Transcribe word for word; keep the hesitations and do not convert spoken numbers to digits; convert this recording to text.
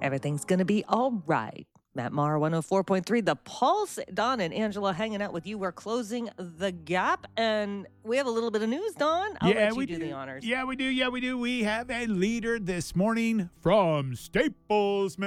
Everything's going to be all right. Matt Maher, one oh four point three, The Pulse. Don and Angela hanging out with you. We're closing the gap, and we have a little bit of news, Don. I'll yeah, let you we do, do the honors. Yeah, we do. Yeah, we do. We have a leader this morning from Staples,